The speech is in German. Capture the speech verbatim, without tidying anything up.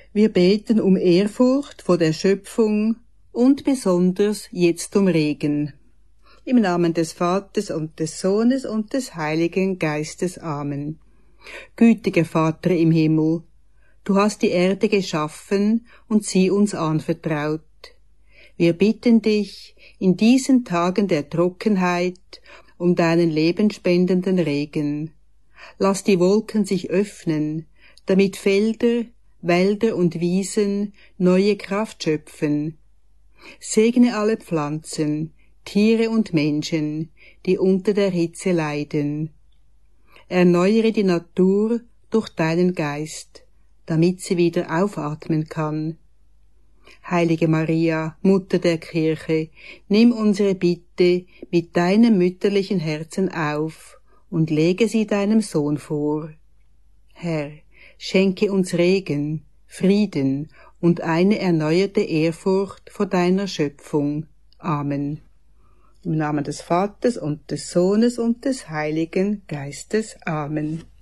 Wir beten um Ehrfurcht vor der Schöpfung und besonders jetzt um Regen. Im Namen des Vaters und des Sohnes und des Heiligen Geistes. Amen. Gütiger Vater im Himmel, du hast die Erde geschaffen und sie uns anvertraut. Wir bitten dich in diesen Tagen der Trockenheit um deinen lebenspendenden Regen. Lass die Wolken sich öffnen, damit Felder, Wälder und Wiesen neue Kraft schöpfen. Segne alle Pflanzen, Tiere und Menschen, die unter der Hitze leiden. Erneuere die Natur durch deinen Geist, damit sie wieder aufatmen kann. Heilige Maria, Mutter der Kirche, nimm unsere Bitte mit deinem mütterlichen Herzen auf und lege sie deinem Sohn vor. Herr, schenke uns Regen, Frieden und eine erneuerte Ehrfurcht vor deiner Schöpfung. Amen. Im Namen des Vaters und des Sohnes und des Heiligen Geistes. Amen.